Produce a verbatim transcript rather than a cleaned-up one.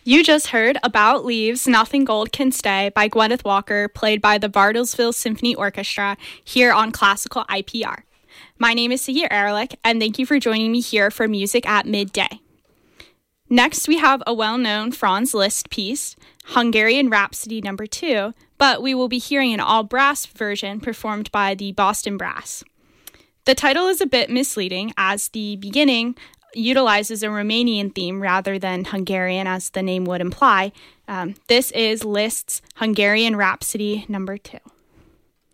You just heard About Leaves, Nothing Gold Can Stay by Gwyneth Walker, played by the Bartlesville Symphony Orchestra here on Classical I P R. My name is Siggy Ehrlich, and thank you for joining me here for Music at Midday. Next, we have a well-known Franz Liszt piece, Hungarian Rhapsody Number two, but we will be hearing an all-brass version performed by the Boston Brass. The title is a bit misleading, as the beginning utilizes a Romanian theme rather than Hungarian, as the name would imply. Um, this is Liszt's Hungarian Rhapsody Number two.